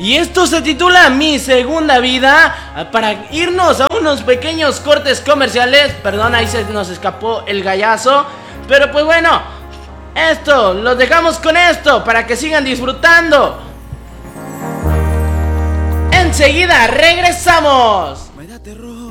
Y esto se titula Mi Segunda Vida. Para irnos a unos pequeños cortes comerciales. Perdón, ahí se nos escapó el gallazo. Pero pues bueno, esto, los dejamos con esto para que sigan disfrutando. Enseguida regresamos. Me da terror